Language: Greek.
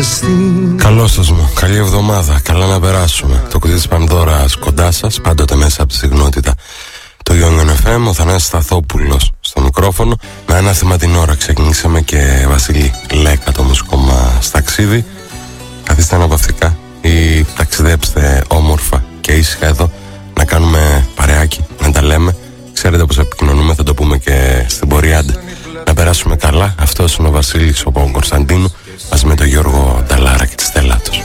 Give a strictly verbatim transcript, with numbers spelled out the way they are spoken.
Καλώς σας μου, καλή εβδομάδα, καλά να περάσουμε. Το κουτί της Πανδώρας κοντά σας, πάντοτε μέσα από τη συγνότητα. Το Young εφ εμ, ο Θανάσης Σταθόπουλος στο μικρόφωνο. Με ένα θέμα την ώρα ξεκινήσαμε και Βασίλη Λέκα το μουσικό μας ταξίδι. Καθίστε αναπαυτικά ή ταξιδέψτε όμορφα και ήσυχα εδώ να κάνουμε παρεάκι, να τα λέμε. Ξέρετε πως επικοινωνούμε, θα το πούμε και στην πορεία. Να περάσουμε καλά. Αυτός είναι ο Βασίλης ο Κωνσταντίνου μαζί με τον Γιώργο Νταλάρα και τη Στέλλα τους.